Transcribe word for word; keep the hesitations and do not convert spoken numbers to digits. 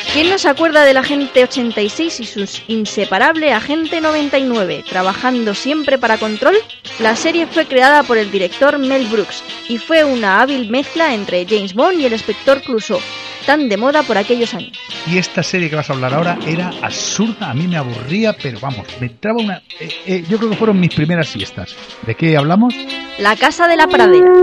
¿Quién no se acuerda del Agente ochenta y seis y su inseparable Agente noventa y nueve, trabajando siempre para Control? La serie fue creada por el director Mel Brooks y fue una hábil mezcla entre James Bond y el Inspector Clouseau, tan de moda por aquellos años. Y esta serie que vas a hablar ahora era absurda, a mí me aburría, pero vamos, me entraba una... Eh, eh, yo creo que fueron mis primeras siestas. ¿De qué hablamos? La Casa de la Pradera.